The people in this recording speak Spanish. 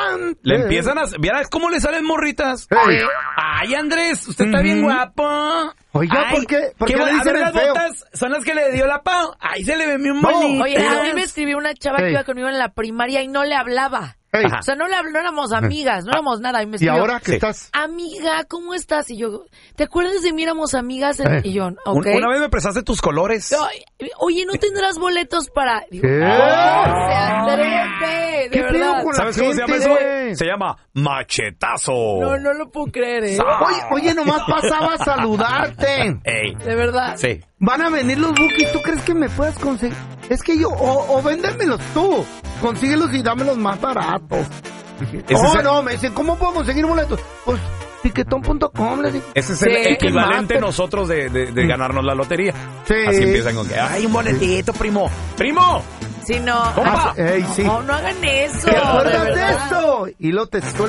Le empiezan a... ¿Vieras cómo le salen morritas? Ay, Andrés, usted está bien guapo. Oiga, ay, ¿por qué? ¿Por qué le a dicen ver, el las feo? botas son las que le dio la Pau. Ahí se le ve bien bonito. Oye, a mí me escribió una chava que iba conmigo en la primaria y no le hablaba. O sea, no éramos amigas, no éramos nada. Y me escribió, ahora que estás? Amiga, ¿cómo estás? Y yo, ¿te acuerdas de mí? Éramos amigas. Y yo, ok. Una vez me prestaste tus colores. Oye, ¿no tendrás boletos para...? Digo, ¿Qué? Andrés, de verdad. ¿Sabes cómo se llama eso? Se llama machetazo. No lo puedo creer, ¿eh? Oye, nomás pasaba a saludarte. Ey. De verdad. Sí. Van a venir los Bukis, ¿tú crees que me puedas conseguir? Es que yo, o véndemelos tú, consíguelos y dámelos más baratos. No, me dicen, ¿cómo puedo conseguir boletos? Pues, tiquetón.com, les digo. Ese es el equivalente nosotros de ganarnos la lotería. Sí. Así empiezan con que, ay, un boletito, primo. ¡Primo! Sí, no. ¡Compa! Sí. No hagan eso. ¿Te acuerdas de esto? Y lo te